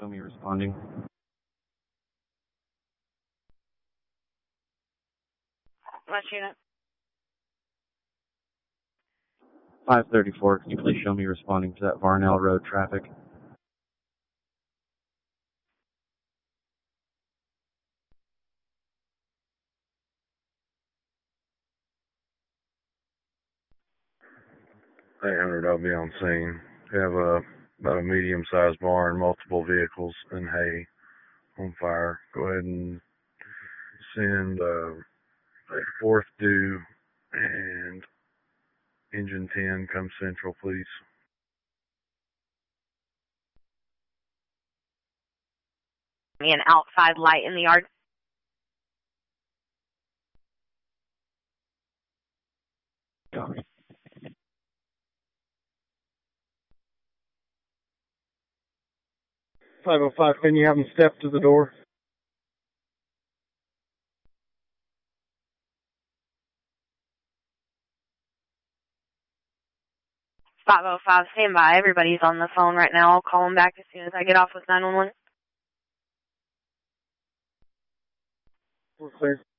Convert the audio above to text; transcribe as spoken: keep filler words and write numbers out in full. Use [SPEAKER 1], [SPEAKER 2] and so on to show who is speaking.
[SPEAKER 1] Show me responding.
[SPEAKER 2] What unit?
[SPEAKER 1] five thirty-four, can you please show me responding to that Varnell Road traffic?
[SPEAKER 3] eight hundred, I'll be on scene. We have a, about a medium-sized barn, multiple vehicles, and hay on fire. Go ahead and send uh, a fourth due and engine ten, come central, please.
[SPEAKER 2] Me an outside light in the yard.
[SPEAKER 1] Copy.
[SPEAKER 4] five oh five, can you have them step to the door?
[SPEAKER 2] five oh five, stand by. Everybody's on the phone right now. I'll call them back as soon as I get off with nine one one.
[SPEAKER 4] We're clear.